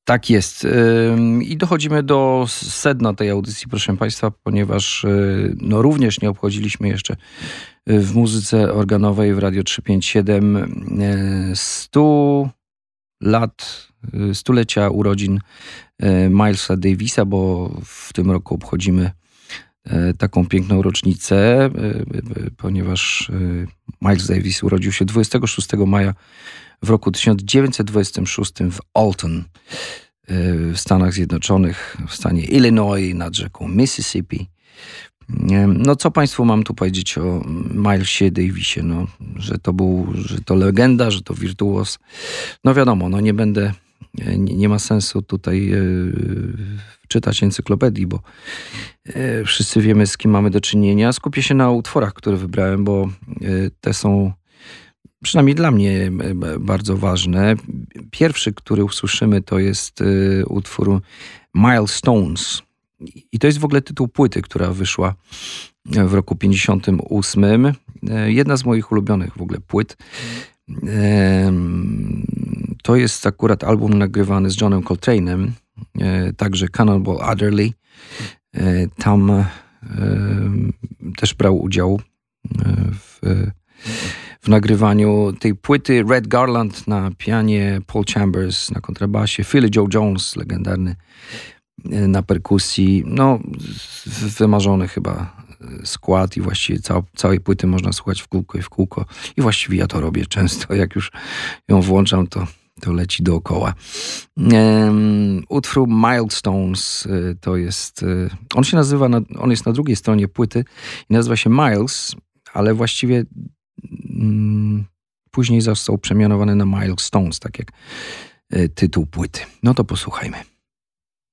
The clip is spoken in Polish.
Tak jest. I dochodzimy do sedna tej audycji, proszę Państwa, ponieważ no również nie obchodziliśmy jeszcze w muzyce organowej w Radio 357 stulecia urodzin Milesa Davisa, bo w tym roku obchodzimy taką piękną rocznicę, ponieważ Miles Davis urodził się 26 maja w roku 1926 w Alton w Stanach Zjednoczonych, w stanie Illinois nad rzeką Mississippi. No co Państwu mam tu powiedzieć o Milesie Davisie? No, że to legenda, że to wirtuos. No wiadomo, no nie ma sensu tutaj czytać encyklopedii, bo wszyscy wiemy, z kim mamy do czynienia. Skupię się na utworach, które wybrałem, bo te są przynajmniej dla mnie bardzo ważne. Pierwszy, który usłyszymy, to jest utwór Milestones. I to jest w ogóle tytuł płyty, która wyszła w roku 58. Jedna z moich ulubionych w ogóle płyt. To jest akurat album nagrywany z Johnem Coltrane'em, także Cannonball Adderley. Tam też brał udział w nagrywaniu tej płyty. Red Garland na pianie, Paul Chambers na kontrabasie, Philly Joe Jones, legendarny, na perkusji. No, wymarzony chyba skład i właściwie całej płyty można słuchać w kółko i w kółko. I właściwie ja to robię często. Jak już ją włączam, to leci dookoła. Utwór Milestones to jest... On się nazywa, on jest na drugiej stronie płyty i nazywa się Miles, ale właściwie później został przemianowany na Milestones, tak jak tytuł płyty. No to posłuchajmy.